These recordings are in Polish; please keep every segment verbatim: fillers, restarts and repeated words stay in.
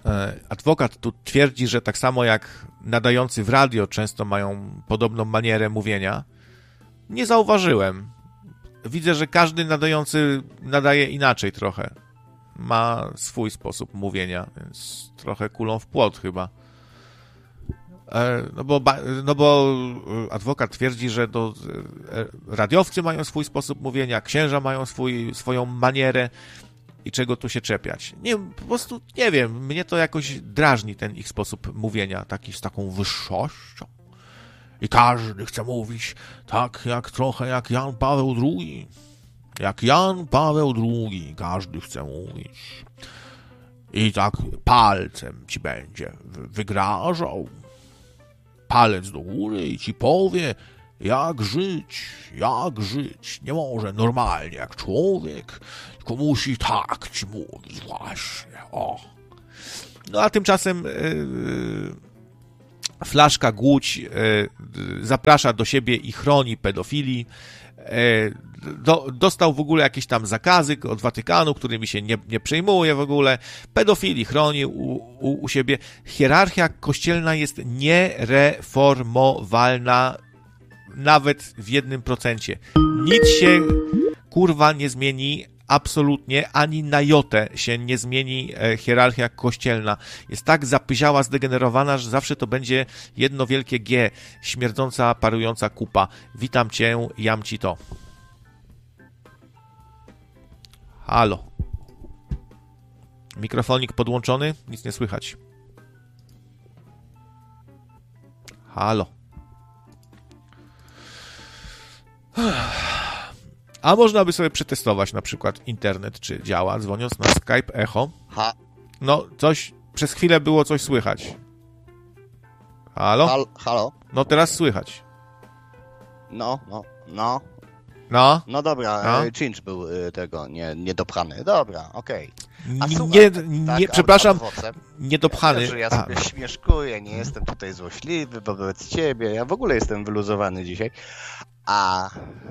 Adwokat tu twierdzi, że tak samo jak nadający w radio często mają podobną manierę mówienia. Nie zauważyłem. Widzę, że każdy nadający nadaje inaczej trochę. Ma swój sposób mówienia, więc trochę kulą w płot chyba. No bo, no bo adwokat twierdzi, że to radiowcy mają swój sposób mówienia, księża mają swój, swoją manierę i czego tu się czepiać. Nie, po prostu nie wiem, mnie to jakoś drażni ten ich sposób mówienia, taki z taką wyższością. I każdy chce mówić tak jak trochę jak Jan Paweł drugi. Jak Jan Paweł drugi, każdy chce mówić. I tak palcem ci będzie wygrażał. Palec do góry i ci powie, jak żyć, jak żyć. Nie może normalnie jak człowiek, tylko musi tak ci mówić właśnie. O. No a tymczasem yy, Flaszka Głódź yy, zaprasza do siebie i chroni pedofilii. Do, dostał w ogóle jakieś tam zakazy od Watykanu, którymi się nie, nie przejmuje w ogóle. Pedofilii chroni u, u, u siebie. Hierarchia kościelna jest niereformowalna nawet w jednym procencie. Nic się, kurwa, nie zmieni absolutnie, ani na jotę się nie zmieni hierarchia kościelna. Jest tak zapyziała, zdegenerowana, że zawsze to będzie jedno wielkie G, śmierdząca, parująca kupa. Witam cię, jam ci to. Halo. Mikrofonik podłączony? Nic nie słychać. Halo. A można by sobie przetestować na przykład internet, czy działa, dzwoniąc na Skype Echo. Ha. No, coś, przez chwilę było coś słychać. Halo? Hal, halo? No teraz słychać. No, no, no. No? No dobra, no? Czynsz był y, tego nie, niedopchany. Dobra, okej. Okay. Nie, nie, tak, przepraszam, adwocem, niedopchany. Ja, że ja sobie A. śmieszkuję, nie jestem tutaj złośliwy wobec ciebie. Ja w ogóle jestem wyluzowany dzisiaj. A...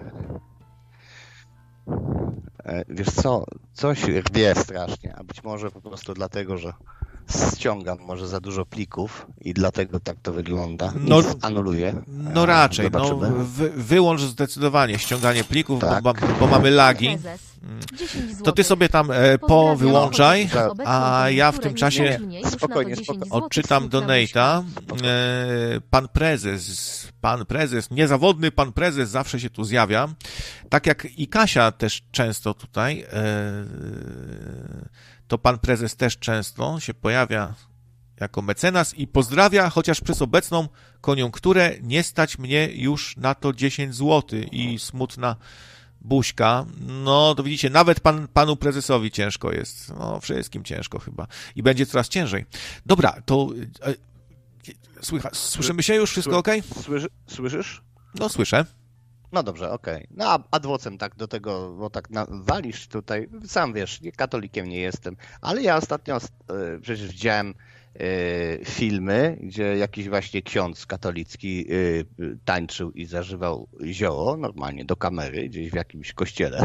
Wiesz co, coś rwie strasznie, a być może po prostu dlatego, że ściągam może za dużo plików i dlatego tak to wygląda. No, anuluję. No raczej, no, wy, wyłącz zdecydowanie ściąganie plików, tak. bo, bo mamy lagi. To ty sobie tam e, powyłączaj, a ja w tym czasie spokojnie, spokojnie. odczytam donate'a. E, pan prezes, pan prezes, niezawodny pan prezes zawsze się tu zjawia. Tak jak i Kasia też często tutaj, e, to pan prezes też często się pojawia jako mecenas i pozdrawia, chociaż przez obecną koniunkturę nie stać mnie już na to dziesięć złotych i smutna buźka. No to widzicie, nawet pan, panu prezesowi ciężko jest. No wszystkim ciężko chyba. I będzie coraz ciężej. Dobra, to e, słycha, słyszymy się już? Wszystko ok? Słyszy, słyszysz? No słyszę. No dobrze, okej. Okay. No a adwocem tak do tego, bo tak na, walisz tutaj, sam wiesz, nie, katolikiem nie jestem, ale ja ostatnio y, przecież widziałem y, filmy, gdzie jakiś właśnie ksiądz katolicki y, tańczył i zażywał zioło normalnie do kamery, gdzieś w jakimś kościele.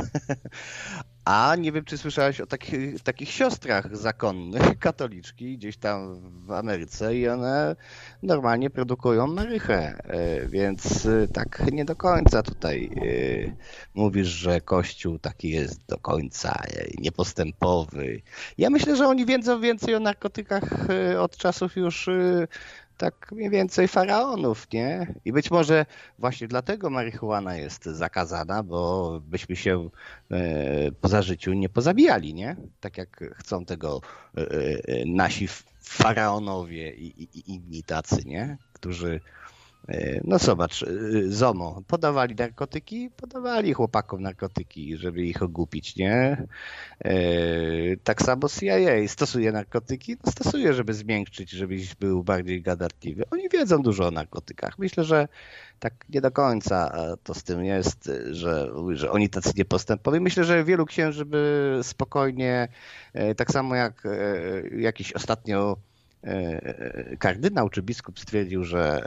A nie wiem, czy słyszałeś o takich, takich siostrach zakonnych, katoliczki, gdzieś tam w Ameryce i one normalnie produkują marychę, więc tak nie do końca tutaj mówisz, że Kościół taki jest do końca niepostępowy. Ja myślę, że oni wiedzą więcej o narkotykach od czasów już tak mniej więcej faraonów, nie? I być może właśnie dlatego marihuana jest zakazana, bo byśmy się e, po zażyciu nie pozabijali, nie? Tak jak chcą tego e, e, nasi faraonowie i, i, i inni tacy, nie? Którzy, e, no zobacz, e, ZOMO, podawali narkotyki, podawali chłopakom narkotyki, żeby ich ogłupić, nie? E, tak samo C I A stosuje narkotyki, no stosuje, żeby zmiękczyć, żebyś był bardziej gadatliwy. Oni wiedzą dużo o narkotykach. Myślę, że tak nie do końca to z tym jest, że, że oni tacy niepostępowi. Myślę, że wielu księży by spokojnie, tak samo jak jakiś ostatnio kardynał czy biskup stwierdził, że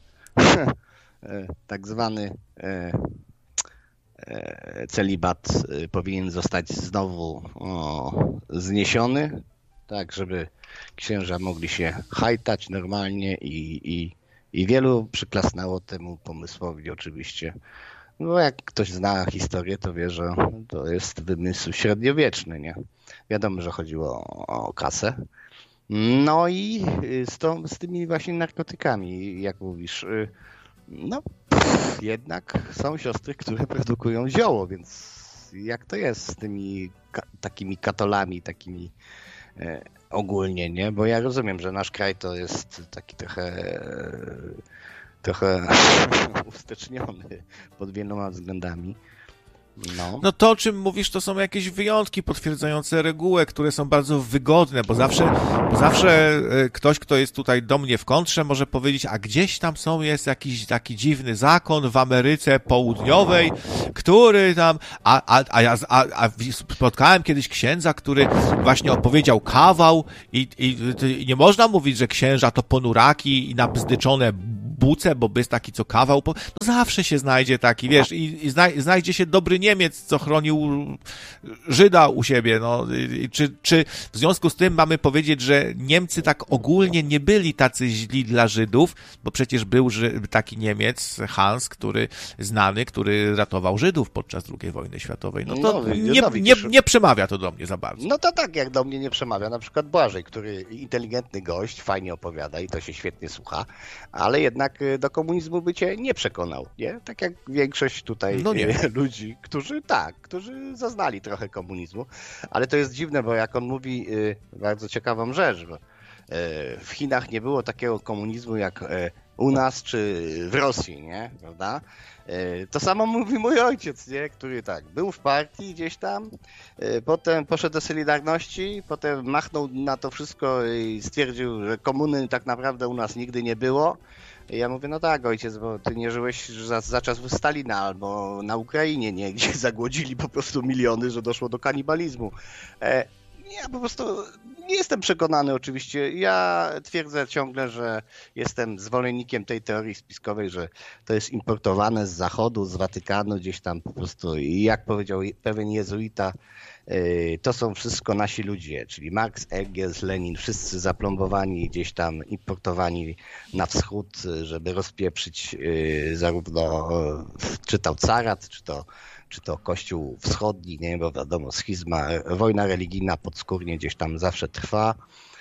tak zwany celibat powinien zostać znowu o, zniesiony, tak żeby księża mogli się hajtać normalnie i, i, i wielu przyklasnęło temu pomysłowi oczywiście. No jak ktoś zna historię, to wie, że to jest wymysł średniowieczny, nie? Wiadomo, że chodziło o, o kasę. No i z, tą, z tymi właśnie narkotykami, jak mówisz, no pff, jednak są siostry, które produkują zioło, więc jak to jest z tymi ka- takimi katolami, takimi e, ogólnie, nie? Bo ja rozumiem, że nasz kraj to jest taki trochę e, trochę usteczniony pod wieloma względami. No. no to, o czym mówisz, to są jakieś wyjątki potwierdzające regułę, które są bardzo wygodne, bo zawsze, bo zawsze ktoś, kto jest tutaj do mnie w kontrze, może powiedzieć, a gdzieś tam są, jest jakiś taki dziwny zakon w Ameryce Południowej, który tam, a, a, a ja a, a spotkałem kiedyś księdza, który właśnie opowiedział kawał i, i, i nie można mówić, że księża to ponuraki i nabzdyczone buce, bo jest taki, co kawał, no zawsze się znajdzie taki, wiesz, i, i znaj, znajdzie się dobry Niemiec, co chronił Żyda u siebie, no, I, czy, czy w związku z tym mamy powiedzieć, że Niemcy tak ogólnie nie byli tacy źli dla Żydów, bo przecież był taki Niemiec, Hans, który znany, który ratował Żydów podczas drugiej wojny światowej, no to no, nie, no, nie, nie przemawia to do mnie za bardzo. No to tak, jak do mnie nie przemawia, na przykład Błażej, który inteligentny gość, fajnie opowiada i to się świetnie słucha, ale jednak do komunizmu by cię nie przekonał, nie? Tak jak większość tutaj no ludzi, którzy tak, którzy zaznali trochę komunizmu, ale to jest dziwne, bo jak on mówi y, bardzo ciekawą rzecz, bo y, w Chinach nie było takiego komunizmu jak y, u nas czy w Rosji, nie? Prawda? Y, to samo mówi mój ojciec, nie? Który tak, był w partii gdzieś tam, y, potem poszedł do Solidarności, potem machnął na to wszystko i stwierdził, że komuny tak naprawdę u nas nigdy nie było. I ja mówię, no tak, ojciec, bo ty nie żyłeś za, za czasów Stalina albo na Ukrainie, nie, gdzie zagłodzili po prostu miliony, że doszło do kanibalizmu. E, ja po prostu nie jestem przekonany oczywiście. Ja twierdzę ciągle, że jestem zwolennikiem tej teorii spiskowej, że to jest importowane z Zachodu, z Watykanu, gdzieś tam po prostu. I jak powiedział pewien jezuita, to są wszystko nasi ludzie, czyli Marx, Engels, Lenin, wszyscy zaplombowani, gdzieś tam importowani na wschód, żeby rozpieprzyć zarówno, czy to carat, czy to, czy to Kościół Wschodni, nie, bo wiadomo, schizma, wojna religijna podskórnie gdzieś tam zawsze trwa.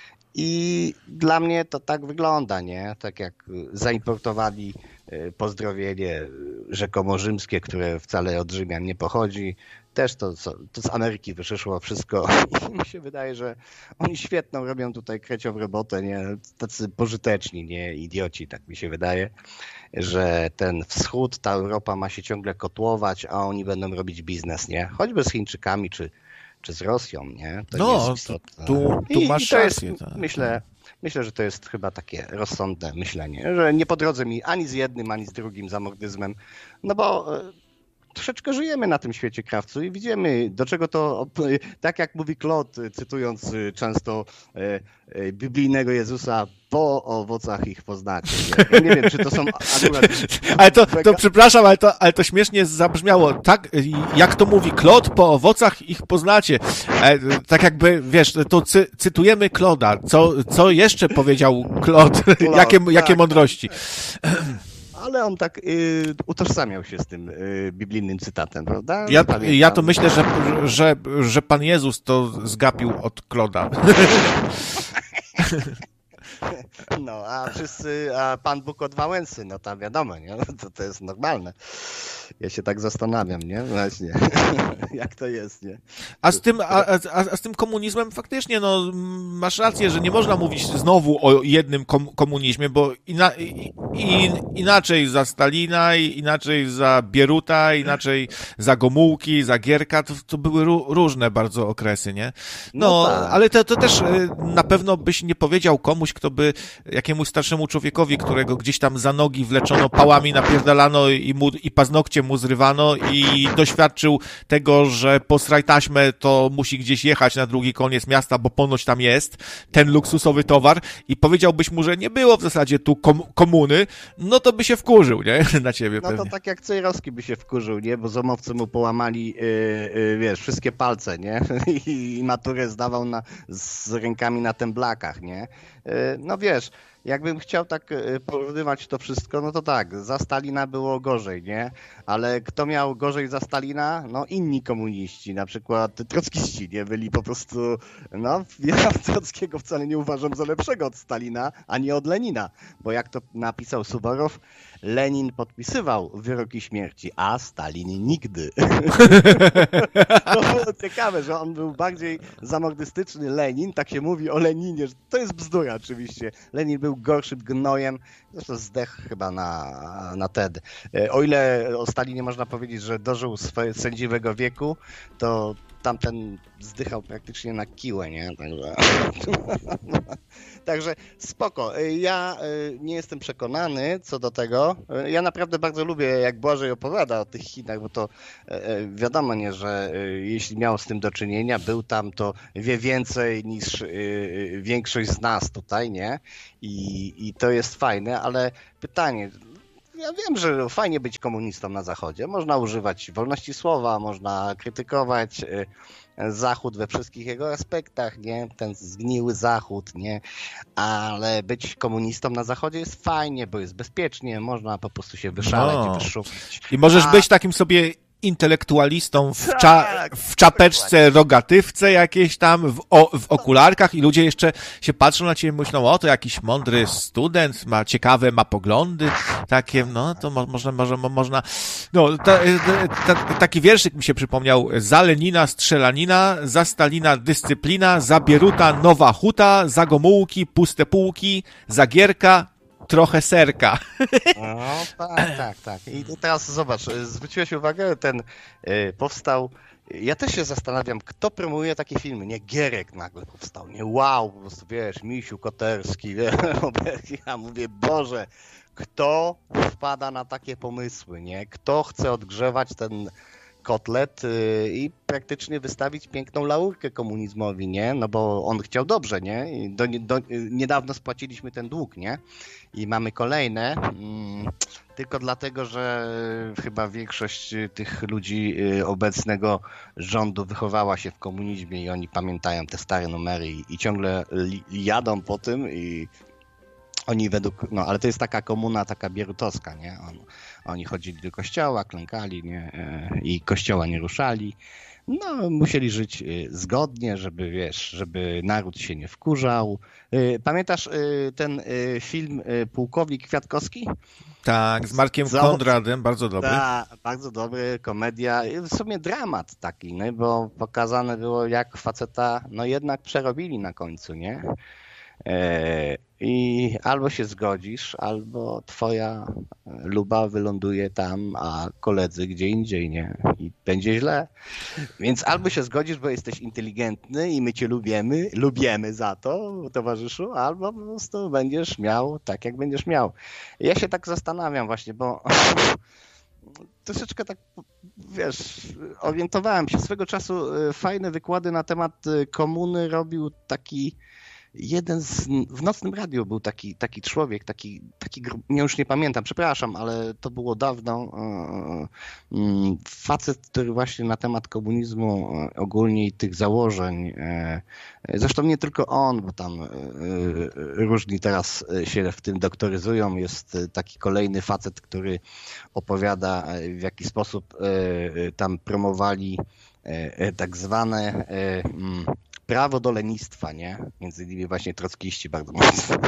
I dla mnie to tak wygląda, nie? Tak jak zaimportowali pozdrowienie rzekomo rzymskie, które wcale od Rzymian nie pochodzi. Też to, to z Ameryki wyszło wszystko i mi się wydaje, że oni świetną robią tutaj krecią robotę, nie? Tacy pożyteczni, nie? Idioci, tak mi się wydaje, że ten wschód, ta Europa ma się ciągle kotłować, a oni będą robić biznes, nie? Choćby z Chińczykami, czy, czy z Rosją, nie? To no, jest istotne. tu, tu I, masz i to rację. Jest, tak. myślę, myślę, że to jest chyba takie rozsądne myślenie, że nie po drodze mi ani z jednym, ani z drugim zamordyzmem, no bo troszeczkę żyjemy na tym świecie, krawcu, i widzimy, do czego to, tak jak mówi Claude, cytując często biblijnego Jezusa, po owocach ich poznacie. Ja nie wiem, czy to są akurat... Ale to, to przepraszam, ale to, ale to śmiesznie zabrzmiało. Tak, jak to mówi Claude, po owocach ich poznacie. E, tak jakby, wiesz, to cy, cytujemy Claude'a. Co, co jeszcze powiedział Claude? Claude jakie, tak, jakie mądrości? Ale on tak y, utożsamiał się z tym y, biblijnym cytatem, prawda? Ja, ja to myślę, że, że, że Pan Jezus to zgapił od Claude'a. No, a wszyscy, a Pan Bóg od Wałęsy, no to wiadomo, nie? To, to jest normalne. Ja się tak zastanawiam, nie? Właśnie, jak to jest, nie? A z tym, a, a, a z tym komunizmem faktycznie, no, masz rację, że nie można mówić znowu o jednym kom, komunizmie, bo ina, i, i, inaczej za Stalina, i inaczej za Bieruta, inaczej za Gomułki, za Gierka, to, to były ró, różne bardzo okresy, nie? No, no tak. Ale to, to też na pewno byś nie powiedział komuś, kto to by jakiemuś starszemu człowiekowi, którego gdzieś tam za nogi wleczono, pałami napierdalano i, mu, i paznokcie mu zrywano i doświadczył tego, że po straj taśmę to musi gdzieś jechać na drugi koniec miasta, bo ponoć tam jest ten luksusowy towar i powiedziałbyś mu, że nie było w zasadzie tu kom, komuny, no to by się wkurzył, nie? Na ciebie no pewnie. To tak jak Cejrowski by się wkurzył, nie? Bo zomowcy mu połamali, yy, yy, wiesz, wszystkie palce, nie? I, i maturę zdawał na, z rękami na temblakach, nie? Yy, no wiesz, jakbym chciał tak porównywać to wszystko, no to tak, za Stalina było gorzej, nie? Ale kto miał gorzej za Stalina? No inni komuniści, na przykład trockiści, nie? Byli po prostu, no ja Trockiego wcale nie uważam za lepszego od Stalina, ani od Lenina, bo jak to napisał Suworow, Lenin podpisywał wyroki śmierci, a Stalin nigdy. To było ciekawe, że on był bardziej zamordystyczny Lenin, tak się mówi o Leninie, że to jest bzdura oczywiście. Lenin był gorszym gnojem, zresztą zdechł chyba na, na T E D. O ile o Stalinie można powiedzieć, że dożył swojego sędziwego wieku, to tamten zdychał praktycznie na kiłę, nie? Także, Także spoko. Ja nie jestem przekonany co do tego. Ja naprawdę bardzo lubię, jak Błażej opowiada o tych Chinach, bo to wiadomo, nie, że jeśli miał z tym do czynienia, był tam, to wie więcej niż większość z nas tutaj, nie? I, i to jest fajne, ale pytanie... Ja wiem, że fajnie być komunistą na Zachodzie. Można używać wolności słowa, można krytykować Zachód we wszystkich jego aspektach, nie? Ten zgniły Zachód, nie? Ale być komunistą na Zachodzie jest fajnie, bo jest bezpiecznie, można po prostu się wyszaleć no. i wyszukać. I możesz A... być takim sobie intelektualistą w, cza, w czapeczce, rogatywce jakiejś tam, w, o, w okularkach i ludzie jeszcze się patrzą na ciebie i myślą, o, to jakiś mądry student, ma ciekawe, ma poglądy takie, no, to mo, można, może, można, no, ta, ta, taki wierszyk mi się przypomniał, za Lenina strzelanina, za Stalina dyscyplina, za Bieruta nowa huta, za Gomułki puste półki, za Gierka trochę serka. No tak, tak, tak. I teraz zobacz, zwróciłeś uwagę, ten y, powstał, ja też się zastanawiam, kto promuje takie filmy, nie? Gierek nagle powstał, nie? Wow, po prostu wiesz, Misiu Koterski, wiesz, ja mówię, Boże, kto wpada na takie pomysły, nie? Kto chce odgrzewać ten kotlet y, i praktycznie wystawić piękną laurkę komunizmowi, nie? No bo on chciał dobrze, nie? I do, do, niedawno spłaciliśmy ten dług, nie? I mamy kolejne, mm, tylko dlatego, że chyba większość tych ludzi obecnego rządu wychowała się w komunizmie i oni pamiętają te stare numery i, i ciągle li, jadą po tym i oni według, no ale to jest taka komuna, taka bierutowska, nie? On, oni chodzili do kościoła, klękali, nie? I kościoła nie ruszali. No, musieli żyć zgodnie, żeby, wiesz, żeby naród się nie wkurzał. Pamiętasz ten film Pułkownik Kwiatkowski? Tak, z Markiem Za... Konradem, bardzo dobry. Tak, bardzo dobry, komedia. W sumie dramat taki, nie? Bo pokazane było, jak faceta, no jednak przerobili na końcu, nie? I albo się zgodzisz, albo twoja luba wyląduje tam, a koledzy gdzie indziej, nie? I będzie źle. Więc albo się zgodzisz, bo jesteś inteligentny i my cię lubimy, lubimy za to, towarzyszu, albo po prostu będziesz miał tak, jak będziesz miał. Ja się tak zastanawiam właśnie, bo troszeczkę tak, wiesz, orientowałem się. Swego czasu fajne wykłady na temat komuny robił taki jeden z, w Nocnym Radiu był taki, taki człowiek, taki, taki, ja już nie pamiętam, przepraszam, ale to było dawno, facet, który właśnie na temat komunizmu ogólnie i tych założeń, zresztą nie tylko on, bo tam różni teraz się w tym doktoryzują, jest taki kolejny facet, który opowiada, w jaki sposób tam promowali tak zwane prawo do lenistwa, nie? Między innymi właśnie trockiści bardzo mocno.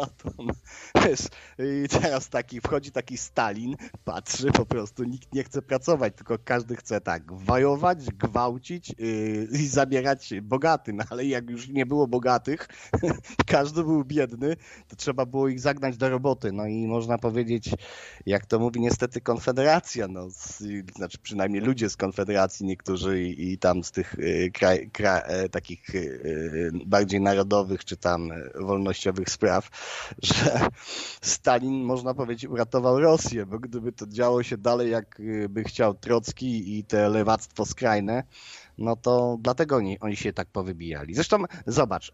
I teraz taki wchodzi taki Stalin, patrzy, po prostu nikt nie chce pracować, tylko każdy chce tak wajować, gwałcić yy, i zabierać bogatym, ale jak już nie było bogatych, każdy był biedny, to trzeba było ich zagnać do roboty. No i można powiedzieć, jak to mówi niestety Konfederacja, no, z, znaczy przynajmniej ludzie z Konfederacji, niektórzy i, i tam z tych yy, kraj, kraj, yy, takich bardziej narodowych czy tam wolnościowych spraw, że Stalin, można powiedzieć, uratował Rosję, bo gdyby to działo się dalej, jak by chciał Trocki i te lewactwo skrajne, no to dlatego oni, oni się tak powybijali. Zresztą zobacz,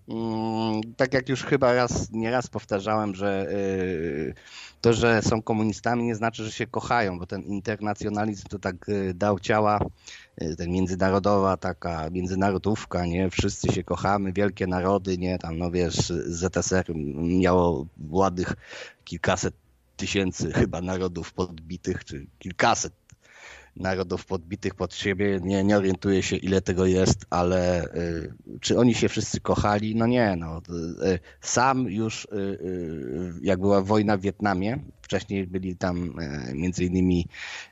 tak jak już chyba raz, nie raz powtarzałem, że to, że są komunistami, nie znaczy, że się kochają, bo ten internacjonalizm to tak dał ciała, ten międzynarodowa taka międzynarodówka, nie, wszyscy się kochamy, wielkie narody, nie, tam no wiesz, Z S R miało ładnych kilkaset tysięcy chyba narodów podbitych, czy kilkaset narodów podbitych pod siebie, nie, nie orientuję się, ile tego jest, ale y, czy oni się wszyscy kochali? No nie, no. Y, sam już, y, y, jak była wojna w Wietnamie, wcześniej byli tam y, między innymi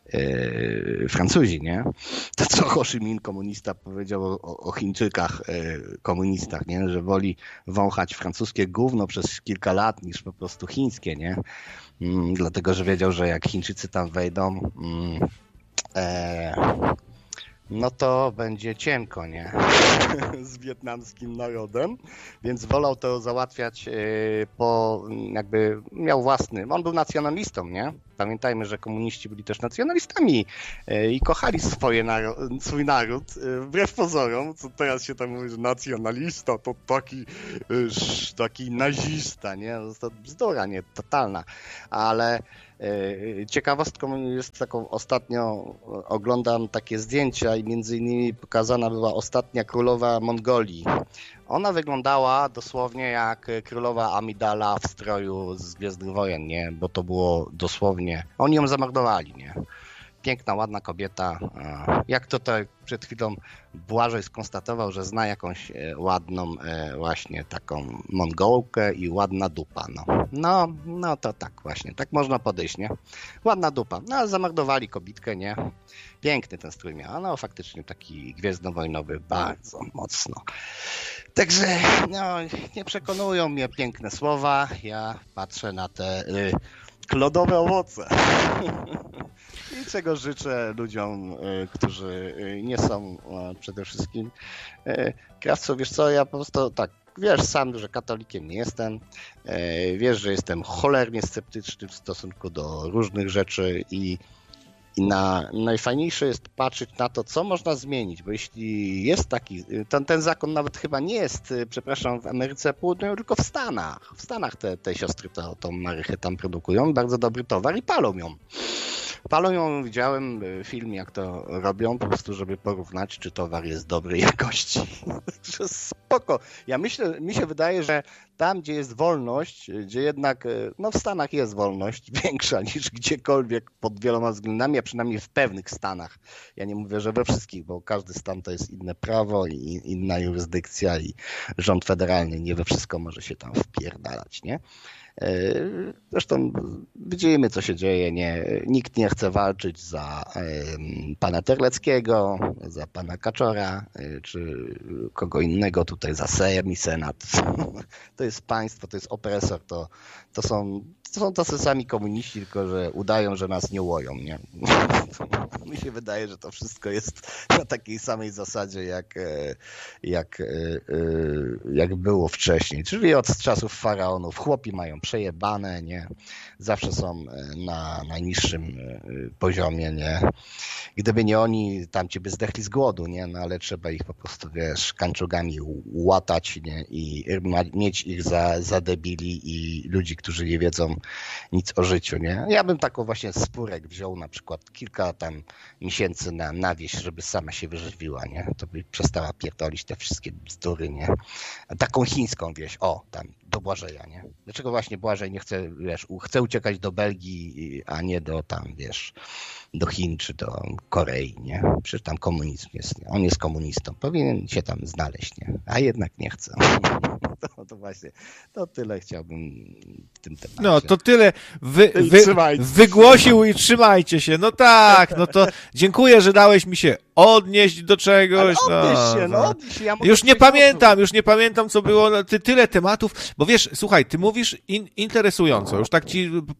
y, Francuzi, nie? To co Ho Chi Minh, komunista, powiedział o, o Chińczykach, y, komunistach, nie? Że woli wąchać francuskie gówno przez kilka lat niż po prostu chińskie, nie? Mm, dlatego, że wiedział, że jak Chińczycy tam wejdą, mm, E, no to będzie cienko, nie? Z wietnamskim narodem, więc wolał to załatwiać e, po, jakby miał własny, on był nacjonalistą, nie? Pamiętajmy, że komuniści byli też nacjonalistami e, i kochali swoje naro swój naród, e, wbrew pozorom, co teraz się tam mówi, że nacjonalista to taki, e, taki nazista, nie? To bzdura, nie? Totalna, ale ciekawostką jest taką, ostatnio oglądam takie zdjęcia i między innymi pokazana była ostatnia królowa Mongolii. Ona wyglądała dosłownie jak królowa Amidala w stroju z Gwiezdnych Wojen, nie? Bo to było dosłownie, oni ją zamordowali, nie? Piękna, ładna kobieta. Jak to tak przed chwilą Błażej skonstatował, że zna jakąś ładną właśnie taką Mongołkę i ładna dupa. No, no, no to tak właśnie, tak można podejść, nie? Ładna dupa. No, ale zamordowali kobitkę, nie? Piękny ten strój miał, no faktycznie taki gwiezdnowojnowy, bardzo mocno. Także, no, nie przekonują mnie piękne słowa. Ja patrzę na te y, klodowe owoce. I czego życzę ludziom, którzy nie są przede wszystkim krawcą. Wiesz co, ja po prostu tak, wiesz sam, że katolikiem nie jestem. Wiesz, że jestem cholernie sceptyczny w stosunku do różnych rzeczy i I na, najfajniejsze jest patrzeć na to, co można zmienić, bo jeśli jest taki, ten, ten zakon nawet chyba nie jest, przepraszam, w Ameryce Południowej, tylko w Stanach. W Stanach te, te siostry to, tą marychę tam produkują, bardzo dobry towar i palą ją. Palą ją, widziałem film, jak to robią, po prostu, żeby porównać, czy towar jest dobrej jakości. Także spoko. Ja myślę, mi się wydaje, że tam, gdzie jest wolność, gdzie jednak, no w Stanach jest wolność większa niż gdziekolwiek pod wieloma względami, a przynajmniej w pewnych stanach. Ja nie mówię, że we wszystkich, bo każdy stan to jest inne prawo i inna jurysdykcja i rząd federalny nie we wszystko może się tam wpierdalać, nie? Zresztą widzimy, co się dzieje, nie? Nikt nie chce walczyć za pana Terleckiego, za pana Kaczora, czy kogo innego tutaj, za Sejm i Senat. To jest państwo, to jest opresor, to, to, są, to są tacy sami komuniści, tylko że udają, że nas nie łoją, nie? Mi się wydaje, że to wszystko jest na takiej samej zasadzie, jak, jak, jak było wcześniej, czyli od czasów faraonów. Chłopi mają przejebane, nie? Zawsze są na najniższym poziomie, nie? Gdyby nie oni, tam ci by zdechli z głodu, nie? No ale trzeba ich po prostu, wiesz, kanczugami łatać, nie? I mieć ich za, za debili i ludzi, którzy nie wiedzą nic o życiu, nie? Ja bym taką właśnie spórek wziął na przykład kilka tam miesięcy na, na wieś, żeby sama się wyżywiła, nie? To by przestała pierdolić te wszystkie bzdury, nie? Taką chińską wieś, o, tam do Błażeja, nie? Dlaczego właśnie Błażej nie chce, wiesz, chce uciekać do Belgii, a nie do tam, wiesz, do Chin czy do Korei, nie? Przecież tam komunizm jest, nie? On jest komunistą, powinien się tam znaleźć, nie? A jednak nie chce. To, to właśnie, to tyle chciałbym w tym temacie. No, to tyle wy, wy, wygłosił i trzymajcie się. No tak, no to dziękuję, że dałeś mi się odnieść do czegoś. Ale odnieś no, się, no, odnieś się. Ja już nie pamiętam, już nie pamiętam, co było, ty, tyle tematów, bo wiesz, słuchaj, ty mówisz in, interesująco, już tak ci po,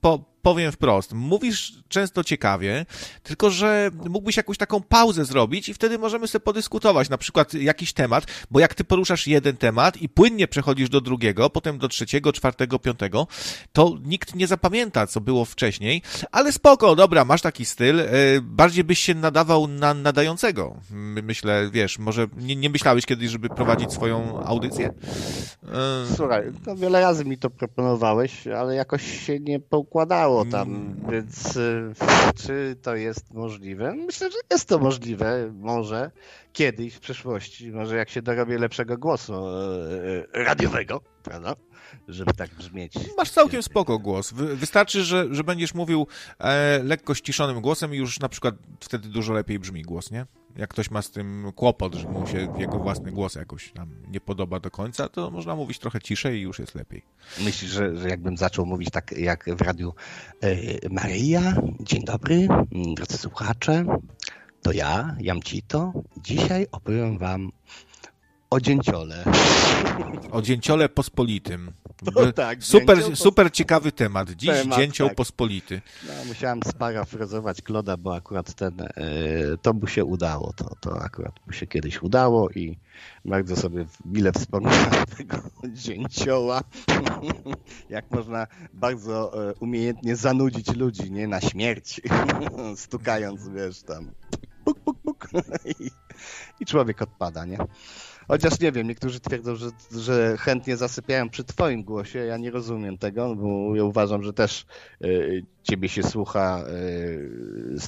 powiem wprost, mówisz często ciekawie, tylko że mógłbyś jakąś taką pauzę zrobić i wtedy możemy sobie podyskutować, na przykład jakiś temat, bo jak ty poruszasz jeden temat i płynnie przechodzisz do drugiego, potem do trzeciego, czwartego, piątego, to nikt nie zapamięta, co było wcześniej, ale spoko, dobra, masz taki styl, bardziej byś się nadawał na nadającego. Myślę, wiesz, może nie, nie myślałeś kiedyś, żeby prowadzić swoją audycję? Słuchaj, to wiele razy mi to proponowałeś, ale jakoś się nie poukładało tam, więc czy to jest możliwe? Myślę, że jest to możliwe, może kiedyś w przyszłości, może jak się dorobię lepszego głosu radiowego, prawda? Żeby tak brzmieć. Masz całkiem spoko głos. Wystarczy, że, że będziesz mówił e, lekko ściszonym głosem i już na przykład wtedy dużo lepiej brzmi głos, nie? Jak ktoś ma z tym kłopot, że mu się jego własny głos jakoś tam nie podoba do końca, to można mówić trochę ciszej i już jest lepiej. Myślisz, że, że jakbym zaczął mówić tak jak w radiu e, Maryja, dzień dobry, drodzy słuchacze, to ja, Jamcito, dzisiaj opowiem wam o dzięciole. O dzięciole pospolitym. No tak, super, dzięcioł super ciekawy temat. Dziś temat, dzięcioł tak. pospolity. No, musiałem sparafrazować Kloda, bo akurat ten, e, to mu się udało. To, to akurat mu się kiedyś udało i bardzo sobie mile wspomniałem tego dzięcioła. Jak można bardzo e, umiejętnie zanudzić ludzi, nie? Na śmierć. Stukając, wiesz, tam puk, puk, puk. I, i człowiek odpada, nie? Chociaż nie wiem, niektórzy twierdzą, że, że chętnie zasypiają przy twoim głosie. Ja nie rozumiem tego, bo ja uważam, że też y, ciebie się słucha y, z